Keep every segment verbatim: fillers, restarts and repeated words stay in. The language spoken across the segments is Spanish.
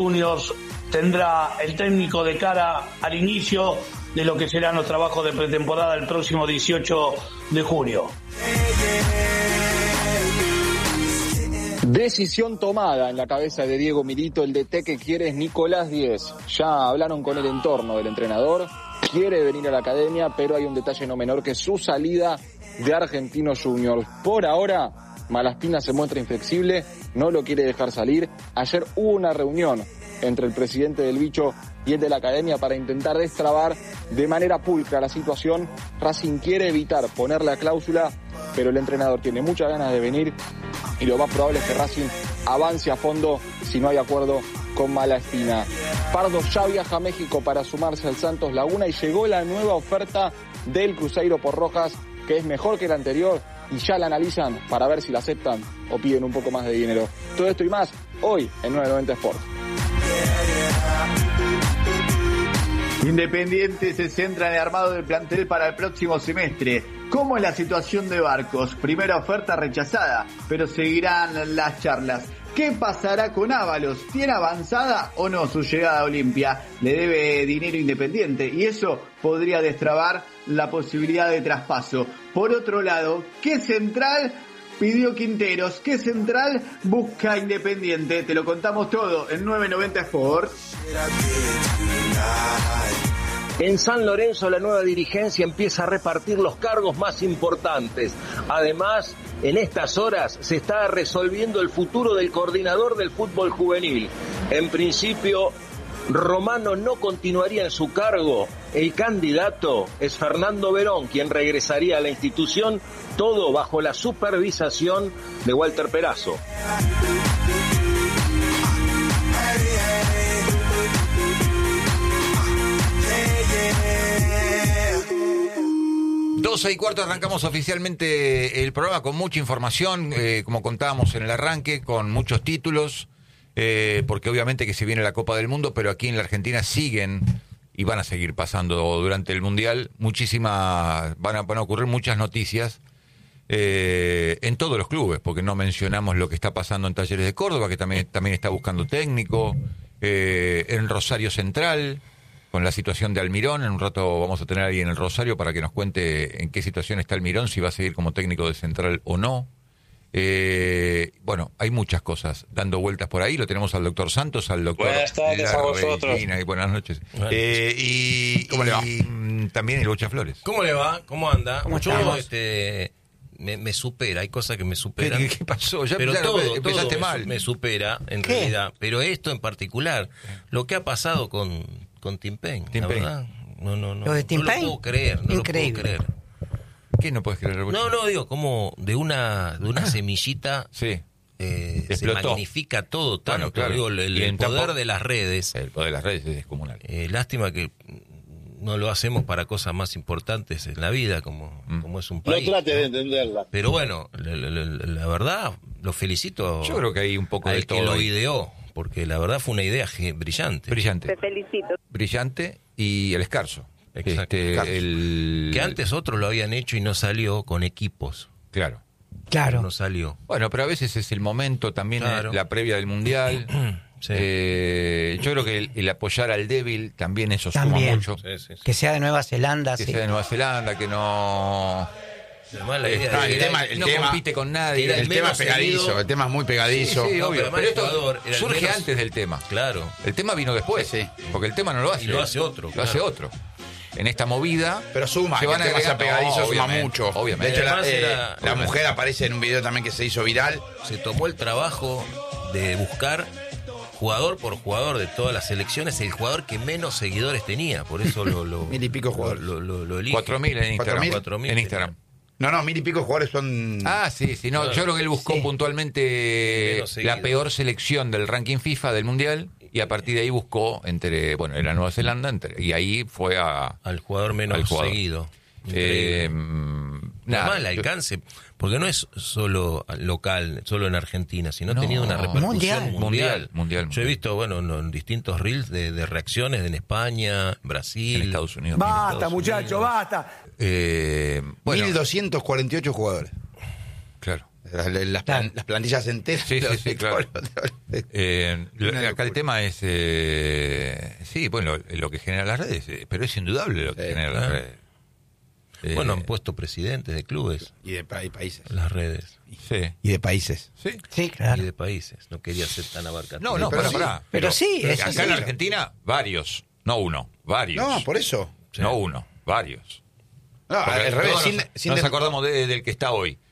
Juniors tendrá el técnico de cara al inicio de lo que serán los trabajos de pretemporada el próximo dieciocho de junio. Decisión tomada en la cabeza de Diego Milito, el D T que quiere es Nicolás Díez. Ya hablaron con el entorno del entrenador, quiere venir a la academia, pero hay un detalle no menor que su salida de Argentinos Juniors. Por ahora, Malaspina se muestra inflexible, no lo quiere dejar salir. Ayer hubo una reunión entre el presidente del Bicho y el de la academia para intentar destrabar de manera pulcra la situación. Racing quiere evitar poner la cláusula, pero el entrenador tiene muchas ganas de venir y lo más probable es que Racing avance a fondo si no hay acuerdo con Malaspina. Pardo ya viaja a México para sumarse al Santos Laguna y llegó la nueva oferta del Cruzeiro por Rojas, que es mejor que la anterior, y ya la analizan para ver si la aceptan o piden un poco más de dinero. Todo esto y más hoy en nueve noventa Sport. Independiente se centra en el armado del plantel para el próximo semestre. ¿Cómo es la situación de Barcos? Primera oferta rechazada, pero seguirán las charlas. ¿Qué pasará con Ábalos? ¿Tiene avanzada o no su llegada a Olimpia? Le debe dinero Independiente y eso podría destrabar la posibilidad de traspaso. Por otro lado, ¿qué central pidió Quinteros? ¿Qué central busca Independiente? Te lo contamos todo en nueve noventa Sport. En San Lorenzo la nueva dirigencia empieza a repartir los cargos más importantes. Además, en estas horas se está resolviendo el futuro del coordinador del fútbol juvenil. En principio, Romano no continuaría en su cargo. El candidato es Fernando Verón, quien regresaría a la institución, todo bajo la supervisación de Walter Perazo. doce y cuarto arrancamos oficialmente el programa con mucha información, eh, como contábamos en el arranque, con muchos títulos, eh, porque obviamente que se viene la Copa del Mundo, pero aquí en la Argentina siguen y van a seguir pasando durante el Mundial muchísimas, van a, van a ocurrir muchas noticias eh, en todos los clubes, porque no mencionamos lo que está pasando en Talleres de Córdoba, que también, también está buscando técnico, eh, en Rosario Central, con la situación de Almirón. En un rato vamos a tener a alguien en el Rosario para que nos cuente en qué situación está Almirón, si va a seguir como técnico de Central o no. Eh, bueno, hay muchas cosas dando vueltas por ahí. Lo tenemos al doctor Santos, al doctor... Buenas tardes a vosotros. Y buenas noches. Bueno. Eh, y, ¿Cómo le va? Y también el Bocha Flores. ¿Cómo le va? ¿Cómo anda? ¿Cómo Yo, estamos? este, me, me supera, hay cosas que me superan. ¿Qué, qué pasó? Ya, pero ya todo, empezaste todo mal. Me, me supera, en ¿Qué? realidad. Pero esto en particular, lo que ha pasado con, con Tim Payne, Tim la Payne. verdad. No, no, no. ¿Lo de Tim no lo Payne? puedo creer, no Increíble. lo puedo creer. ¿Qué no puedes creer, Bocha? No, no, digo, como de una, de una semillita... Sí. Eh, se Explotó. magnifica todo tanto, Bueno, claro. digo, el, el Y en poder tampoco- de las redes. El poder de las redes es descomunal. Eh, lástima que no lo hacemos para cosas más importantes en la vida, como, Mm. como es un No país. trate de entenderla. Pero bueno, la, la- la- la verdad, lo felicito. Yo creo que hay un poco al de que todo lo ahí. ideó, porque la verdad fue una idea ge- brillante. Brillante. Te felicito. Brillante y el Escarzo. Exacto. Este, Escarzo. el... Que antes otros lo habían hecho y no salió con equipos. Claro. Claro. No salió. Bueno, pero a veces es el momento también, Claro. eh, la previa del Mundial. Sí. Eh, yo creo que el, el apoyar al débil también eso También. suma mucho. Sí, sí, sí. Que sea de Nueva Zelanda. Que sí. sea de Nueva Zelanda, que no, Además, la idea está- era- el tema, el no tema- compite con nadie. era El, el tema menos es pegadizo, seguido. el tema es muy pegadizo. Sí, sí, No, obvio. pero además Pero el esto jugador era el surge menos- antes del tema. Claro. El tema vino después, Sí. porque el tema no lo hace. Y lo hace otro, Lo claro. hace otro. En esta movida... Pero suma, se que van el tema sea agregando- pegadizo No, suma obviamente, mucho. obviamente. De hecho, la, Además eh, era- la obviamente. mujer aparece en un video también que se hizo viral. Se tomó el trabajo de buscar jugador por jugador de todas las selecciones el jugador que menos seguidores tenía, por eso lo lo Mil y pico jugadores. lo, lo, lo elige. Cuatro mil en Instagram. ¿Cuatro mil? Cuatro mil En Instagram. No, no, mil y pico jugadores son... Ah, sí, sí. No, Claro. yo creo que él buscó Sí. puntualmente Menos seguido. la peor selección del ranking FIFA del Mundial y a partir de ahí buscó entre, bueno, era Nueva Zelanda entre, y ahí fue a... al jugador menos Al jugador. seguido. Eh, Increíble. nada, Además, el yo- alcance, porque no es solo local, solo en Argentina, sino ha No, tenido una repercusión mundial. mundial. Mundial, mundial, Yo he mundial. visto, bueno, en, en distintos reels de, de reacciones en España, Brasil, en Estados Unidos. Basta, Estados muchacho, Unidos. basta. Eh, bueno, mil doscientos cuarenta y ocho jugadores. claro. Las, las, Claro. las plantillas enteras. Sí, sí, los- sí, claro. Eh, lo- acá el tema es, eh, sí, bueno, lo, lo que generan las redes, eh, pero es indudable lo que Sí, generan claro. las redes. Eh, Bueno, han puesto presidentes de clubes Y de pa- y países. en las redes. sí, Y de países. sí. Sí, Y claro. de países. No quería ser tan abarcativo. No, no, Pero para, sí. para. Pero sí, es acá así. en la Argentina, varios, no uno, varios. No, por eso. Sí. No uno, varios. No, Porque al revés, todos sin, nos, sin nos de- acordamos de- del que está hoy.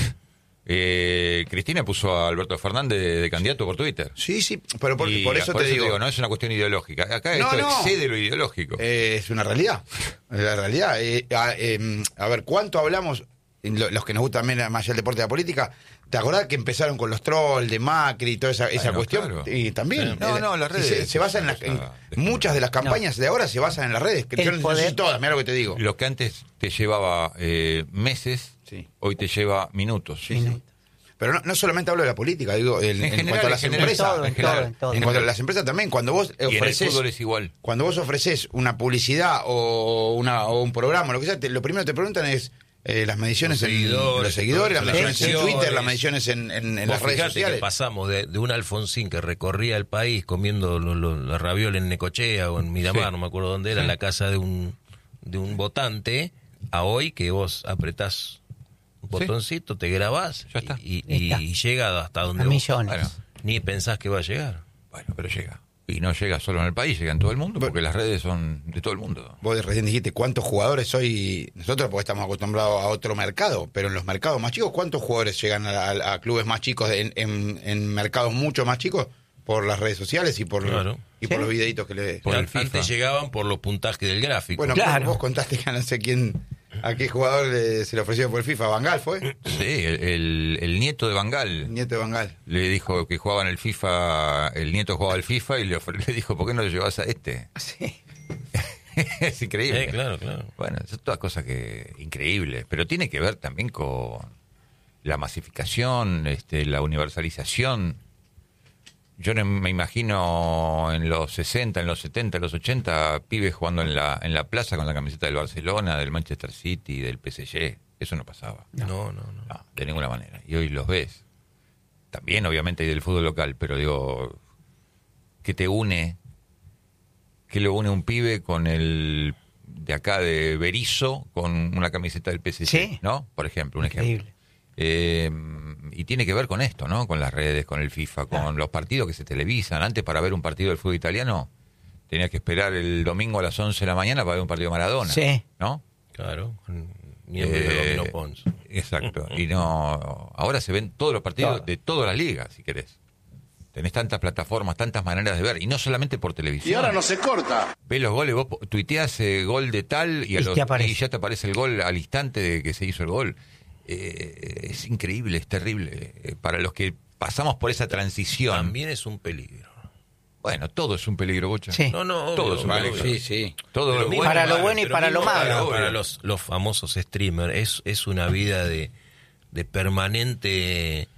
Eh, Cristina puso a Alberto Fernández de, de candidato por Twitter. Sí, sí, pero por, Y por eso te digo, no es una cuestión ideológica. Acá No, esto no. excede lo ideológico. eh, es una realidad. Es la realidad. Eh, a, eh, a ver, ¿cuánto hablamos, lo- los que nos gusta también más allá del deporte de la política? ¿Te acordás que empezaron con los trolls de Macri y toda esa, esa Bueno, cuestión? claro. Y también. Sí. No, eh, no, las redes Se, se basan en, las, es una en- cosa muchas de las campañas de ahora se basan en las redes. Que El yo no sé poder- si todas, mira lo que te digo. Lo que antes te llevaba eh, meses, Sí. hoy te lleva minutos. Minutos. Pero no, no solamente hablo de la política, digo, en, En en general, cuanto a en las general, empresas. todo, en en general. todo, en todo. En cuanto a las empresas también, cuando vos Y en el ofreces, fútbol es igual. cuando vos ofreces una publicidad o, una, o un programa, lo que sea, te- lo primero que te preguntan es eh, las mediciones Los en seguidores, los seguidores, las las mediciones en reacciones. Twitter, las mediciones en, en- en Vos las redes fijate sociales. que pasamos de, de un Alfonsín que recorría el país comiendo los lo, los ravioles en Necochea o en Miramar, Sí. no me acuerdo dónde era, en la casa de un, de un votante, a hoy que vos apretás un botoncito, te grabás Ya está. y, y- Está. y llega hasta donde A vos millones. Bueno. ni pensás que va a llegar. Bueno, pero llega. Y no llega solo en el país, llega en todo el mundo, porque las redes son de todo el mundo. Vos recién dijiste cuántos jugadores hoy, nosotros porque estamos acostumbrados a otro mercado, pero en los mercados más chicos, ¿cuántos jugadores llegan a, a- a clubes más chicos en, en- en mercados mucho más chicos? Por las redes sociales y por, Claro. y por Sí. los videitos que le... Por el Antes FIFA. llegaban por los puntajes del gráfico. Bueno, Claro. vos contaste que a no sé quién, a qué jugador le- se le ofreció por el FIFA, Bangal fue, Sí, el, el- el nieto de el Bangal nieto de Bangal. le dijo que jugaba en el FIFA, el nieto jugaba al FIFA y le, ofre- le dijo, ¿por qué no lo llevas a este? Sí. Es increíble. Eh, claro, claro. Bueno, son todas cosas que increíbles, pero tiene que ver también con la masificación, este, la universalización. Yo no me imagino en los sesenta, en los setenta, en los ochenta, pibes jugando en la en la plaza con la camiseta del Barcelona, del Manchester City, del P S G. Eso no pasaba. No, no, no. No, de ninguna manera. Y hoy los ves. También, obviamente, hay del fútbol local, pero digo, ¿qué te une? ¿Qué lo une un pibe con el de acá de Berizo con una camiseta del P S G? Sí. ¿No? Por ejemplo, un ejemplo. Increíble. Eh, y tiene que ver con esto, ¿no? Con las redes, con el FIFA, con los partidos que se televisan. Antes, para ver un partido del fútbol italiano, tenías que esperar el domingo a las once de la mañana para ver un partido de Maradona. Sí. ¿no? Claro, con miembros Eh, de Domino Pons. Exacto. Y no, ahora se ven todos los partidos Claro. de todas las ligas, si querés. Tenés tantas plataformas, tantas maneras de ver, y no solamente por televisión. se corta. Ves los goles, vos tuiteás eh, gol de tal y, a Y los- te aparece. y ya te aparece el gol al instante de que se hizo el gol. Eh, es increíble, es terrible. Eh, para los que pasamos por esa transición. También es un peligro. Bueno, todo es un peligro, Bocha. Sí. No, no, Todo obvio, es un obvio. peligro. Sí, sí. Todo Pero es mismo bueno. Para lo para- bueno y pero para lo mismo malo. Para, Obvio. para los, los famosos streamers es, es una vida de, de permanente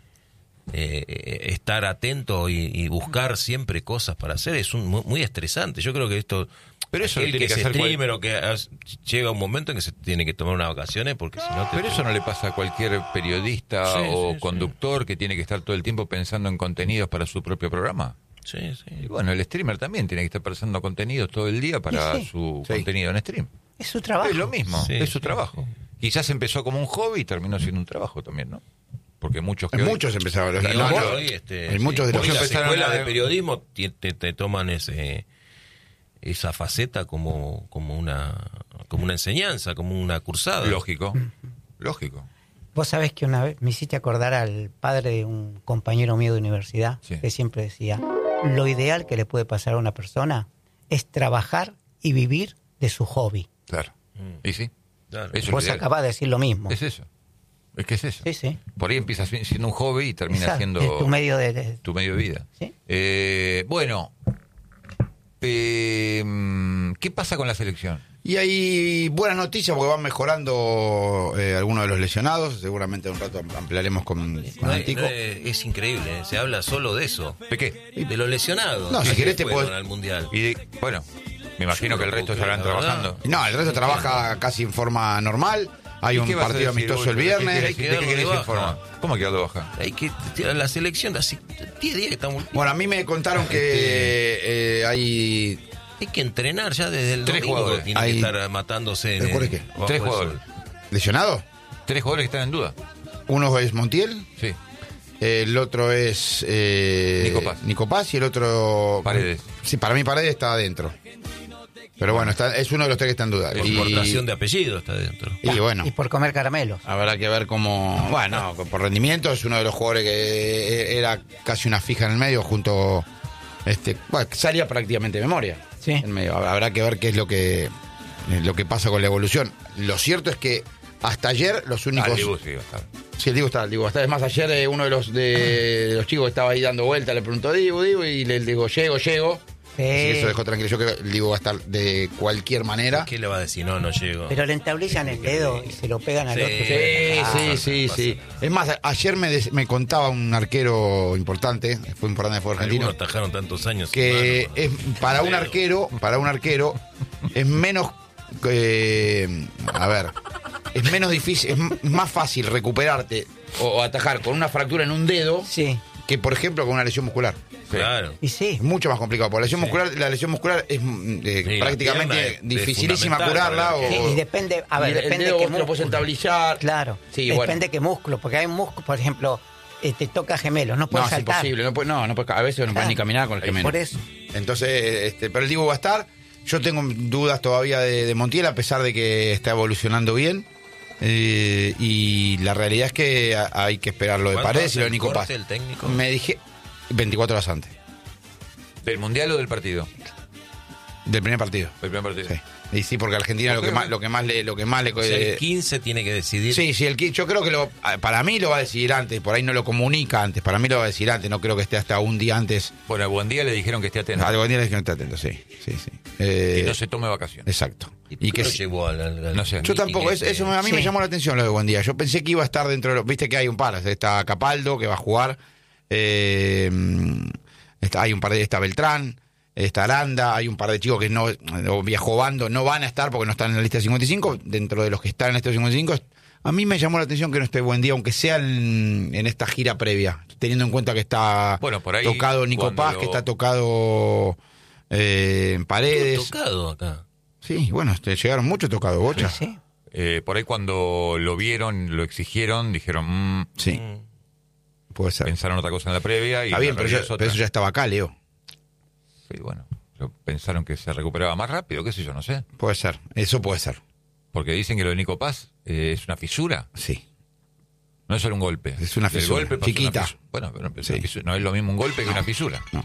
eh, estar atento y, y buscar siempre cosas para hacer. Es un, muy, muy estresante. Yo creo que esto... Pero eso lo el tiene que que es hacer cual- streamer o que has- llega un momento en que se tiene que tomar unas vacaciones porque si no te... Pero eso no le pasa a cualquier periodista Sí, o sí, sí. conductor que tiene que estar todo el tiempo pensando en contenidos para su propio programa. Sí, sí. Y bueno, el streamer también tiene que estar pensando contenidos todo el día para Sí, sí. su Sí. contenido en stream. Es su trabajo. Es lo mismo, Sí, es su sí, trabajo. Quizás empezó como un hobby y terminó siendo un trabajo también, ¿no? Porque muchos que Hay hoy- muchos empezaron. Y no, hoy, no, hoy, este, hay muchos de los hoy Muchos las empezaron escuelas a- de periodismo ti- te, te toman ese esa faceta como como una como una enseñanza, como una cursada. Lógico, lógico. Vos sabés que una vez me hiciste acordar al padre de un compañero mío de universidad Sí. que siempre decía, lo ideal que le puede pasar a una persona es trabajar y vivir de su hobby. Claro. Y sí, Claro. eso es Vos lo ideal. acabás de decir lo mismo. Es eso. Es que es eso. Sí, sí. Por ahí empieza si- siendo un hobby y termina Exacto, siendo es tu medio de... de- tu medio de vida. Sí. Eh, bueno, eh, ¿qué pasa con la selección? Y hay buenas noticias porque van mejorando eh, algunos de los lesionados. Seguramente en un rato ampliaremos con, con No hay- Antico. no hay- es increíble, ¿eh? Se habla solo de eso, ¿De qué? de los lesionados. No, si que querés te fueron podés- al mundial. Y de- bueno, me imagino Yo que el no resto puedo estarán creer, la trabajando. No, el resto trabaja casi en forma normal. Hay ¿Y un qué vas a partido decir, amistoso el Ultra? viernes. ¿De Hay qué que querés darlo de baja. informar? ¿Cómo que darlo de baja? Hay que tirar la selección de hace diez días que estamos. Bueno, a mí me contaron que eh, hay... Hay que entrenar ya desde el Tres domingo. jugadores. Tienen Hay- que estar matándose. en ¿Tres jugadores el- qué? bajo Tres el jugadores. sol. ¿Lesionados? Tres jugadores que están en duda. Uno es Montiel, Sí. el otro es... Eh, Nico Paz. Nico Paz y el otro... Paredes. Sí, para mí Paredes está adentro. Pero bueno, está, es uno de los tres que está en duda. Por Y- importación de apellido está dentro. Y bueno, Y por comer caramelos. habrá que ver cómo... Bueno, por rendimiento es uno de los jugadores que era casi una fija en el medio junto... este Bueno, salía prácticamente de memoria. Sí. En medio. Habrá que ver qué es lo que, eh, lo que pasa con la evolución. Lo cierto es que hasta ayer los Ah, únicos... el Dibu sí va a estar. Sí, el Dibu está, el Dibu está. Es más, ayer eh, uno de los de los chicos que estaba ahí dando vuelta le preguntó Dibu, Dibu, y le digo, llego, llego. Sí. Así que eso dejó tranquilo. Yo creo que el Dibu va a estar de cualquier manera. ¿Qué le va a decir? No, no llego. Pero le entablillan el dedo y se lo pegan al Sí. otro. Sí, Ah, sí, sí, pasa. sí. Es más, a- ayer me, des- me contaba un arquero importante, fue importante, fue argentino, Algunos tajaron tantos años. que hermano, es para un Dedo. arquero, para un arquero es menos, eh, a ver, es menos difícil, es m- más fácil recuperarte o, o atajar con una fractura en un dedo Sí. que, por ejemplo, con una lesión muscular. Claro. Y sí. Es mucho más complicado. Por la lesión muscular, la lesión muscular es mm, eh, Sí, la prácticamente pierna es- es dificilísima fundamental curarla. para el O, Y depende, a ver, y el- depende el dedo qué vos te lo puedes músculo. entablillar. Claro. Sí, depende bueno. qué músculo, porque hay músculos, por ejemplo, eh, te toca gemelos, no No, puedes es saltar. imposible. No, puede- no, no puede- a veces no puedes Claro. ni caminar con el gemelo. Por eso. Entonces, este, pero el Dibu va a estar. Yo tengo dudas todavía de, de Montiel, a pesar de que está evolucionando bien. Eh, y la realidad es que a- hay que esperar lo de ¿Cuándo Paredes hace y lo de el Nico corte Paz. el técnico? Me dije veinticuatro horas antes ¿Del Mundial o del partido? del primer partido. Del primer partido. Sí. Y sí, porque Argentina lo Ok, que más, ok. lo que más le, lo que más le O sea, eh, el quince tiene que decidir. Sí, sí, el qui- yo creo que lo, para mí lo va a decidir antes, por ahí no lo comunica antes, para mí lo va a decir antes, no creo que esté hasta un día antes. Bueno, a Buen Día le dijeron que esté atento. Algo día que no esté atento, sí, sí, sí. Eh, Y no se tome vacaciones. Exacto. ¿Y, Y que lo sí. llevó al, al- al No sé. Yo meeting tampoco, es- este? eso a mí Sí. me llamó la atención lo de Buen Día. Yo pensé que iba a estar dentro de los. Viste que hay un par, está Capaldo que va a jugar, eh, está, hay un par de. Está Beltrán, está Aranda, hay un par de chicos que no o viajó bando, no van a estar porque no están en la lista de cincuenta y cinco. Dentro de los que están en la lista de cincuenta y cinco, a mí me llamó la atención que no esté Buen Día, aunque sea en, en esta gira previa, teniendo en cuenta que está Bueno, por ahí, tocado Nico cuando Paz, lo- que está tocado eh, en Paredes. Tocado acá. Sí, bueno, este, llegaron muchos tocados, Bocha. Sí, sí. Eh, por ahí cuando lo vieron, lo exigieron, dijeron, mm, Sí, puede ser. pensaron otra cosa en la previa. Y Está bien, la pero, realidad yo- es otra. pero eso ya estaba acá, Leo. Sí, bueno, pero pensaron que se recuperaba más rápido, qué sé yo, no sé. Puede ser, eso puede ser. Porque dicen que lo de Nico Paz eh, es una fisura, Sí. no es solo un golpe. Es una Del fisura, golpe pasó chiquita. una fisu- Bueno, pero es Sí. una fisura. No es lo mismo un golpe que una fisura. No.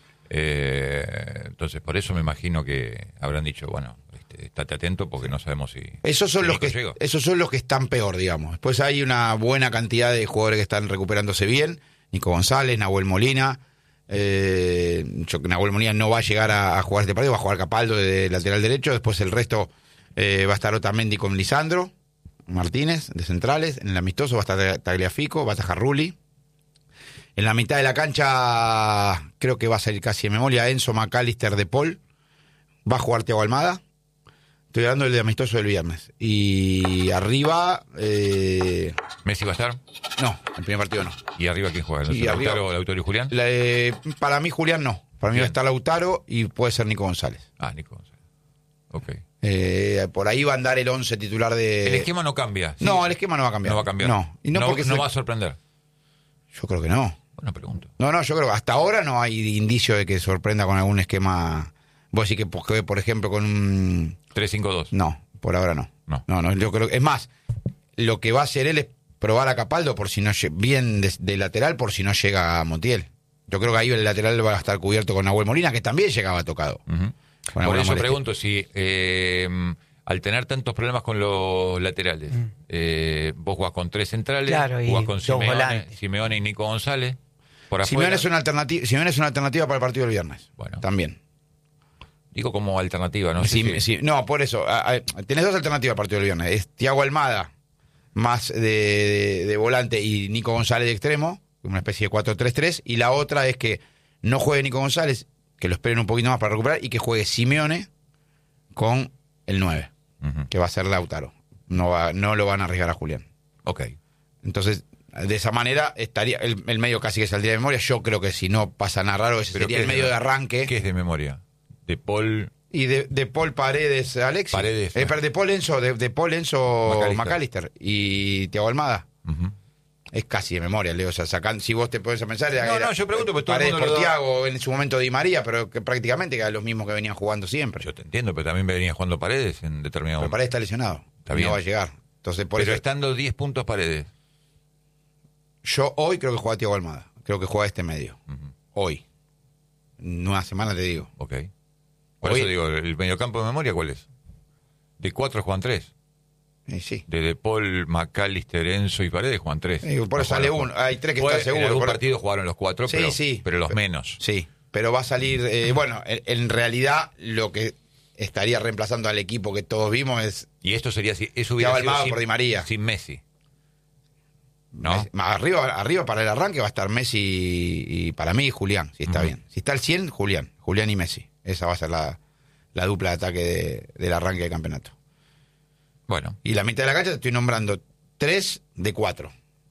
Eh, entonces, por eso me imagino que habrán dicho, bueno, este, estate atento porque no sabemos si... Esos son si los Nico que llega. esos son los que están peor, digamos. Después hay una buena cantidad de jugadores que están recuperándose bien. Nico González, Nahuel Molina. Eh, yo, Nahuel Molina no va a llegar a, a jugar este partido, va a jugar Capaldo de lateral derecho. Después el resto eh, va a estar Otamendi con Lisandro Martínez de centrales. En el amistoso va a estar Tagliafico, va a estar Rulli. En la mitad de la cancha creo que va a salir casi en memoria Enzo McAllister de Paul. Va a jugar Thiago Almada. Estoy hablando del de amistoso del viernes. Y arriba... Eh, ¿Messi va a estar? no, el primer partido no. ¿Y arriba quién juega? ¿No Y sé, arriba- Lautaro, Lautaro y Julián? La, eh, para mí Julián no. Para mí Bien. va a estar Lautaro y puede ser Nico González. Ah, Nico González. Ok. Eh, por ahí va a andar el once titular de... El esquema no cambia. ¿sí? No, el esquema no va a cambiar. No va a cambiar. No, y no, no, porque no se- va a sorprender. Yo creo que no. Bueno, pregunto. No, no, yo creo que hasta ahora no hay indicio de que sorprenda con algún esquema. Vos decís que, por- que, por ejemplo, con un... tres cinco dos. No, por ahora no. No. No, no, yo creo que... Es más, lo que va a hacer él es probar a Capaldo por si no lle- bien de, de lateral por si no llega a Montiel. Yo creo que ahí el lateral va a estar cubierto con Nahuel Molina, que también llegaba tocado. Ujú. Con Por alguna eso molestia. pregunto si eh, al tener tantos problemas con los laterales, eh, vos jugás con tres centrales, Claro, y jugás con dos Simeone, volantes. Simeone y Nico González. Por afuera, Simeone es una alternativa, Simeone es una alternativa para el partido del viernes. Bueno. También. digo como alternativa, no sé Sí, si- sí, no, por eso. a- a- tenés dos alternativas para el partido del viernes. Es Thiago Almada, más de, de- de volante, y Nico González de extremo, una especie de cuatro tres tres. Y la otra es que no juegue Nico González, que lo esperen un poquito más para recuperar, y que juegue Simeone con el nueve, Ujú. que va a ser Lautaro. no va, no lo van a arriesgar a Julián. Ok. Entonces, de esa manera, estaría el, el medio casi que saldría de memoria. Yo creo que si no pasa nada raro, ese ¿Pero sería qué el es medio de- de arranque. ¿Qué es de memoria? De Paul... Y de, de Paul Paredes, Alexis. Paredes. Eh, de Paul Enzo, de, de Paul Enzo McAllister. McAllister. Y Thiago Almada. Ujú. Es casi de memoria, Leo. O sea, sacan, si vos te pones a pensar... No, era no, yo pregunto, porque todo el Paredes mundo por lo da- Thiago, en su momento Di María, pero que prácticamente que eran los mismos que venían jugando siempre. Yo te entiendo, pero también venía jugando Paredes en determinado Pero momento. Paredes está lesionado. Está y bien. no va a llegar. Entonces, por Pero eso... estando diez puntos Paredes. Yo hoy creo que juega Thiago Almada. Creo que juega este medio. Ujú. Hoy. En una semana te digo. Ok. Por Hoy- eso digo, ¿el mediocampo de memoria cuál es? De cuatro juegan tres. Eh, sí. De De Paul, McAllister, Enzo y Paredes juegan tres. Eh, por No eso sale jugaron uno. los Hay tres que cuatro. están En seguros. algún por- partido jugaron los cuatro, Sí, pero, sí. pero los menos. Sí, pero va a salir... eh, bueno, en, en realidad lo que estaría reemplazando al equipo que todos vimos es... Y esto sería si eso hubiera Thiago sido Almada sin, por Di María. sin Messi. ¿No? Messi- más arriba, arriba para el arranque va a estar Messi y, y para mí Julián, si está Ujú. bien. Si está al cien, Julián. Julián y Messi. Esa va a ser la, la dupla de ataque de- del arranque del campeonato. Bueno, Y la mitad de la cancha te estoy nombrando tres de cuatro.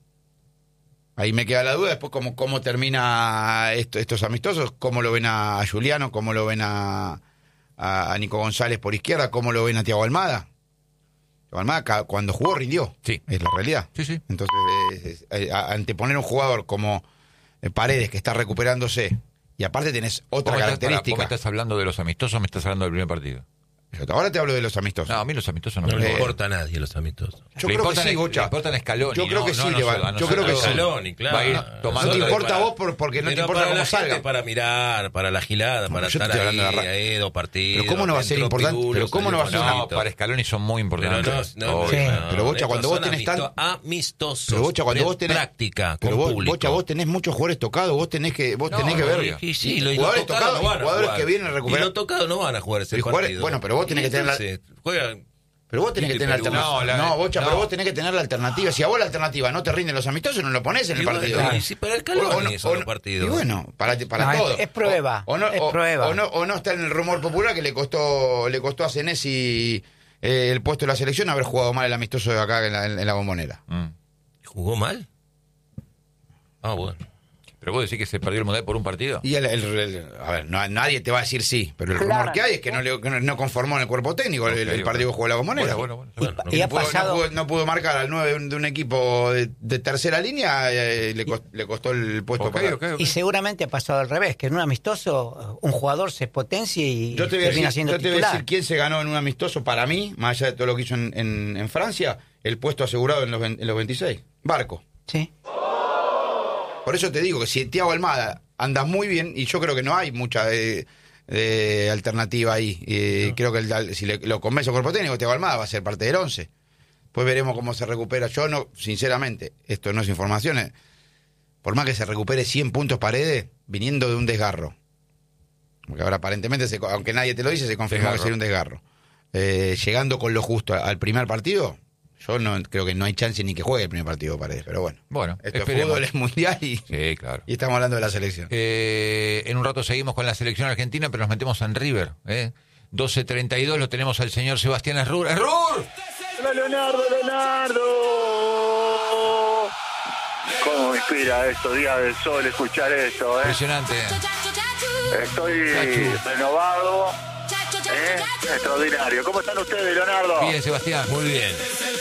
Ahí me queda la duda después cómo, cómo termina esto, estos amistosos, cómo lo ven a, a Juliano, cómo lo ven a, a, a Nico González por izquierda, cómo lo ven a Thiago Almada. Thiago Almada ca- cuando jugó rindió, Sí. es la realidad. sí, sí. Entonces, es- es- eh, a- anteponer a un jugador como eh, Paredes, que está recuperándose, y aparte tenés otra ¿Vos me, estás, pará, característica. ¿Vos me estás hablando de los amistosos o me estás hablando del primer partido? Yo ahora te hablo de los amistosos. No, a mí los amistosos no, No me le Eh, importa a nadie los amistosos. Yo Le creo que importan sí, es- Bocha. le importan a Scaloni, Yo creo no- que no sí, a le va- nosotros, a yo creo que nosotros. sí. Scaloni, claro. Va a ir tomando No te la- importa a vos por- porque no te Pero importa para cómo la gente, salga. para mirar, para la gilada, No, para yo te estar estoy hablando de ahí, la ra- ahí, dos partidos. Pero ¿cómo no va a ser entró importante? Pirulo, Pero ¿cómo salió no va a ser una- No, Bonito. para Scaloni son muy Pero importantes. no, no, Obvio. Sí, no, pero Bocha, estos cuando vos son tenés tan- amisto- amistosos. Pero Bocha, cuando vos tenés práctica pero con vos, público. Bocha, vos tenés muchos jugadores tocados, vos tenés que vos No, tenés que no, ver Sí, sí, lo- y jugadores los tocados tocados no y van a jugadores jugar. que vienen a Y recuperar. los tocados no van a jugar ese Y jugadores- partido. bueno, pero vos tenés que tener la- Entonces, juegan- Pero vos tenés que Sí, tener pero- alternativa. no, la- No, Bocha, no. pero vos tenés que tener la alternativa. Si a vos la alternativa no te rinden los amistosos, no lo ponés en el Y partido. bueno, y si para el Scaloni son los partidos. Y bueno, para, para No, es- todo. es prueba, O, o no, es o- prueba. O no, o no está en el rumor popular que le costó le costó a Senesi eh, el puesto de la selección haber jugado mal el amistoso de acá en la, en la Bombonera. Mm. ¿Jugó mal? Ah, bueno. Pero vos decís que se perdió el Mundial por un partido. Y el, el- el- a ver, no, nadie te va a decir sí, pero el rumor Claro. que hay es que no, le, que no- no conformó en el cuerpo técnico el, Ok, el bueno. partido que jugó la Bombonera. Bueno, bueno, bueno. Bueno, Y no, ha pudo, no pasado- pudo- no pudo marcar al nueve de un, de un equipo de, de tercera línea, eh, le, cos- le costó el puesto Ok, para... ok, ok. Y seguramente ha pasado al revés, que en un amistoso un jugador se potencie y Yo te voy a termina decir, siendo yo te voy a titular. decir quién se ganó en un amistoso para mí, más allá de todo lo que hizo en, en- en Francia, el puesto asegurado en los, vein- en los veintiséis. Barco. Sí. Por eso te digo que si Thiago Almada anda muy bien, y yo creo que no hay mucha eh, eh, alternativa ahí. Eh, Creo que el- si le- lo convence el cuerpo técnico, Thiago Almada va a ser parte del once. Pues veremos cómo se recupera. Yo no, sinceramente, esto no es información. eh, Por más que se recupere cien puntos Paredes, viniendo de un desgarro. Porque ahora aparentemente, se- aunque nadie te lo dice, se confirmó Desgarro. que sería un desgarro. Eh, llegando con lo justo al primer partido, yo no creo que no hay chance ni que juegue el primer partido Paredes. Pero bueno, Bueno, esto es esperemos. fútbol, es mundial y, Sí, claro. y estamos hablando de la selección. Eh, en un rato seguimos con la selección argentina, pero nos metemos en River. ¿eh? doce treinta y dos lo tenemos al señor Sebastián Errur. ¡Errur! Leonardo, Leonardo. ¿Cómo me inspira esto, días del sol, escuchar esto, eh? Impresionante. Estoy Nacho. renovado, eh, extraordinario. ¿Cómo están ustedes, Leonardo? Bien, Sebastián. Muy bien.